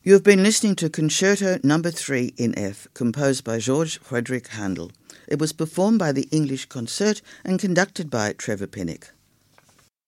You have been listening to Concerto No. 3 in F, composed by George Frederick Handel. It was performed by the English Concert and conducted by Trevor Pinnock.